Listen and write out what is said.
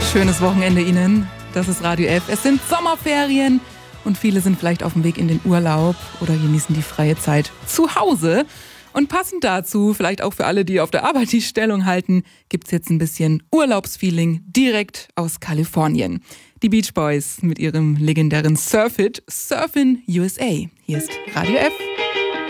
Schönes Wochenende Ihnen. Das ist Radio F. Es sind Sommerferien und viele sind vielleicht auf dem Weg in den Urlaub oder genießen die freie Zeit zu Hause. Und passend dazu, vielleicht auch für alle, die auf der Arbeit die Stellung halten, gibt's jetzt ein bisschen Urlaubsfeeling direkt aus Kalifornien. Die Beach Boys mit ihrem legendären Surf-Hit Surfin' USA. Hier ist Radio F.